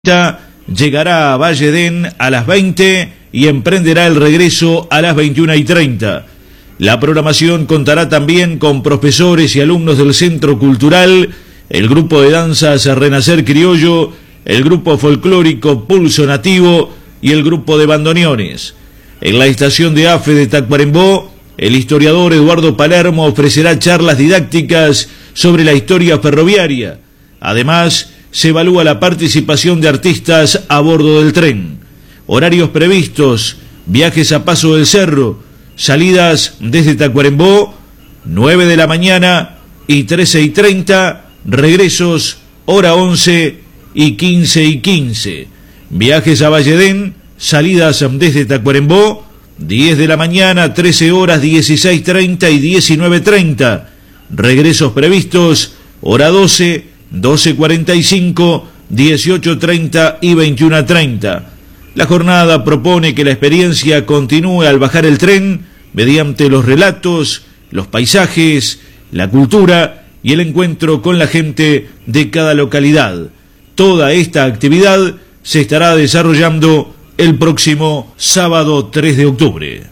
Llegará a Valledén a las 20 y emprenderá el regreso a las 21:30. La programación contará también con profesores y alumnos del Centro Cultural, el grupo de danzas Renacer Criollo, el grupo folclórico Pulso Nativo y el grupo de bandoneones. En la estación de AFE de Tacuarembó, el historiador Eduardo Palermo ofrecerá charlas didácticas sobre la historia ferroviaria. Además, se evalúa la participación de artistas a bordo del tren. Horarios previstos: viajes a Paso del Cerro, salidas desde Tacuarembó, 9 de la mañana y 13:30, regresos hora 11 y 15:15. Viajes a Valledén, salidas desde Tacuarembó, 10 de la mañana, 13 horas, 16:30 y 19:30. Regresos previstos hora 12, 12:45, 18:30 y 21:30. La jornada propone que la experiencia continúe al bajar el tren mediante los relatos, los paisajes, la cultura y el encuentro con la gente de cada localidad. Toda esta actividad se estará desarrollando el próximo sábado 3 de octubre.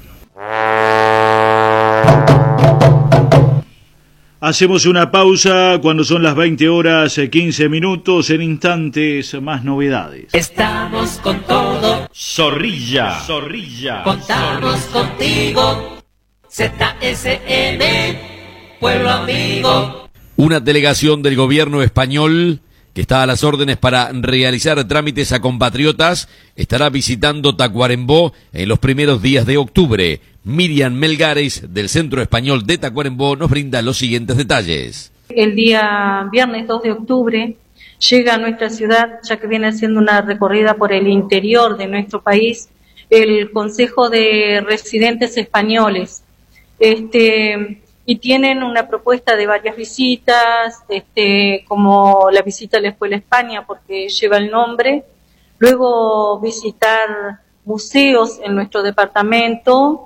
Hacemos una pausa cuando son las 20 horas 15 minutos. En instantes, más novedades. Estamos con todo. Zorrilla. Contamos contigo. ZSM, pueblo amigo. Una delegación del gobierno español que está a las órdenes para realizar trámites a compatriotas estará visitando Tacuarembó en los primeros días de octubre. Miriam Melgares, del Centro Español de Tacuarembó, nos brinda los siguientes detalles. El día viernes 2 de octubre llega a nuestra ciudad, ya que viene haciendo una recorrida por el interior de nuestro país, el Consejo de Residentes Españoles. Y tienen una propuesta de varias visitas, como la visita a la Escuela España, porque lleva el nombre. Luego visitar museos en nuestro departamento.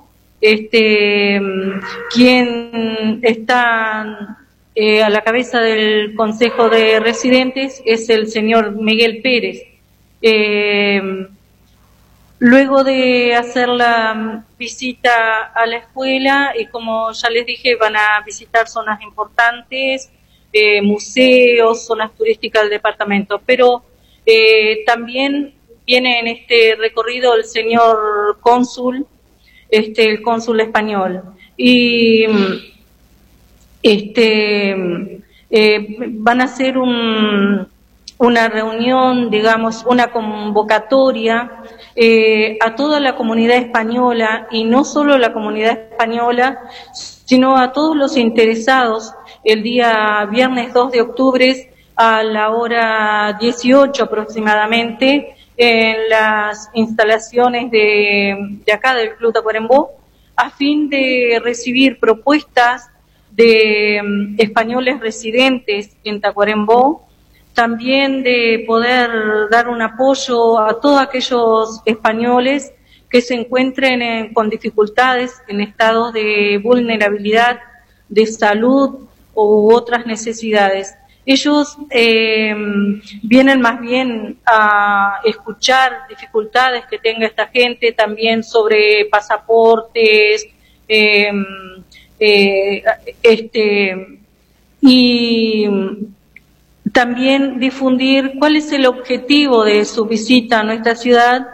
Quien está a la cabeza del Consejo de Residentes es el señor Miguel Pérez. Luego de hacer la visita a la escuela, y como ya les dije, van a visitar zonas importantes, museos, zonas turísticas del departamento, pero también viene en este recorrido el señor cónsul, el cónsul español, y van a hacer una reunión, digamos, una convocatoria a toda la comunidad española, y no solo la comunidad española, sino a todos los interesados, el día viernes 2 de octubre a la hora 18 aproximadamente, en las instalaciones de acá del Club Tacuarembó, a fin de recibir propuestas de españoles residentes en Tacuarembó, también de poder dar un apoyo a todos aquellos españoles que se encuentren con dificultades, en estados de vulnerabilidad, de salud u otras necesidades. Ellos vienen más bien a escuchar dificultades que tenga esta gente, también sobre pasaportes, y también difundir cuál es el objetivo de su visita a nuestra ciudad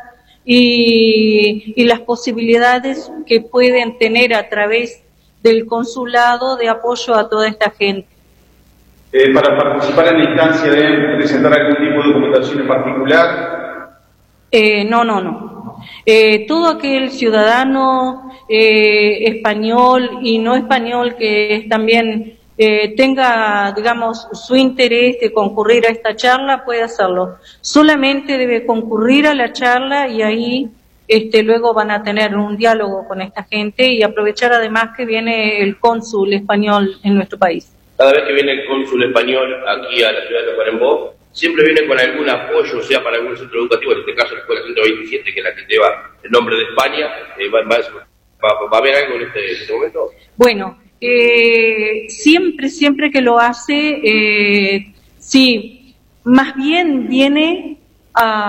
y las posibilidades que pueden tener a través del consulado de apoyo a toda esta gente. Para participar en la instancia, ¿deben presentar algún tipo de documentación en particular? No. Todo aquel ciudadano español y no español que también tenga, digamos, su interés de concurrir a esta charla, puede hacerlo. Solamente debe concurrir a la charla, y ahí luego van a tener un diálogo con esta gente, y aprovechar además que viene el cónsul español en nuestro país. Cada vez que viene el cónsul español aquí a la ciudad de Tacuarembó, siempre viene con algún apoyo, sea para algún centro educativo, en este caso la Escuela 127, que es la que lleva el nombre de España. ¿Va a haber algo en este momento? Bueno, siempre que lo hace, sí, más bien viene a